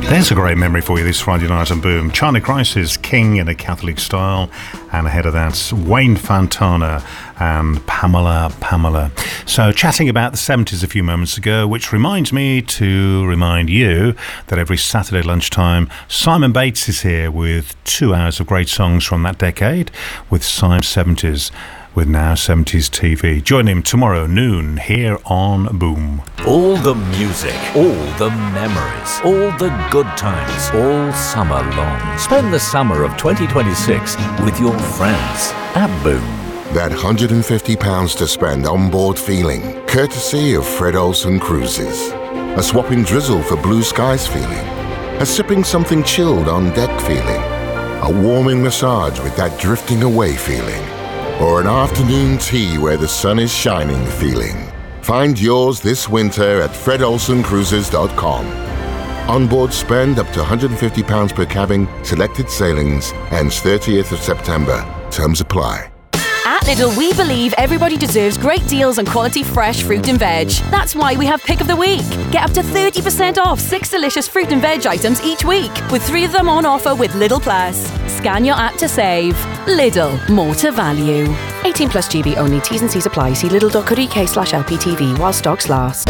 There's a great memory for you this Friday night on Boom. Charlie Crisis, King in a Catholic Style, and ahead of that, Wayne Fontana and Pamela. So chatting about the 70s a few moments ago, which reminds me to remind you that every Saturday lunchtime, Simon Bates is here with 2 hours of great songs from that decade with Simon 70s. With Now 70s TV. Join him tomorrow noon here on Boom. All the music, all the memories, all the good times, all summer long. Spend the summer of 2026 with your friends at Boom. That £150 to spend on board feeling, courtesy of Fred Olsen Cruises. A swapping drizzle for blue skies feeling. A sipping something chilled on deck feeling. A warming massage with that drifting away feeling. Or an afternoon tea where the sun is shining feeling. Find yours this winter at fredolsencruises.com. Onboard spend up to £150 per cabin, selected sailings, ends 30th of September. Terms apply. At Lidl, we believe everybody deserves great deals on quality fresh fruit and veg. That's why we have Pick of the Week. Get up to 30% off 6 delicious fruit and veg items each week, with 3 of them on offer with Lidl Plus. Scan your app to save. Lidl, more to value. 18 plus GB only. T's and C's apply. See lidl.co.uk/LPTV while stocks last.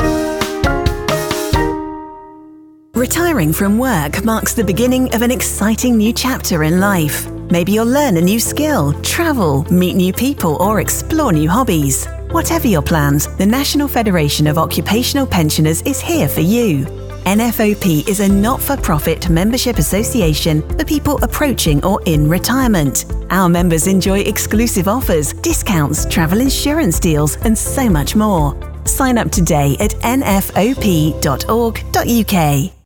Retiring from work marks the beginning of an exciting new chapter in life. Maybe you'll learn a new skill, travel, meet new people, or explore new hobbies. Whatever your plans, the National Federation of Occupational Pensioners is here for you. NFOP is a not-for-profit membership association for people approaching or in retirement. Our members enjoy exclusive offers, discounts, travel insurance deals, and so much more. Sign up today at nfop.org.uk.